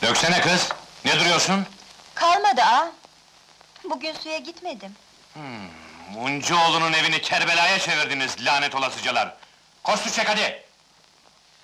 Döksene kız! Ne duruyorsun? Kalmadı ağa. Bugün suya gitmedim. Muncuoğlu'nun evini Kerbela'ya çevirdiniz, lanet olasıcalar! Koş su çek hadi!